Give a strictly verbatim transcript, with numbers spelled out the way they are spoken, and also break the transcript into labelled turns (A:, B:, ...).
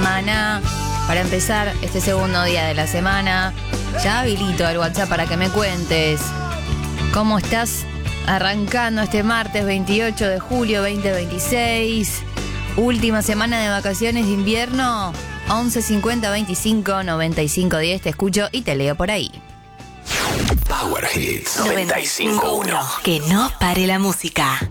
A: semana. Para empezar este segundo día de la semana, ya habilito el WhatsApp para que me cuentes cómo estás arrancando este martes veintiocho de julio veinte veintiséis. Última semana de vacaciones de invierno. Once cincuenta veinticinco noventa y cinco diez. Te escucho y te leo por ahí.
B: Power Hits noventa y cinco punto uno.
C: Que no pare la música.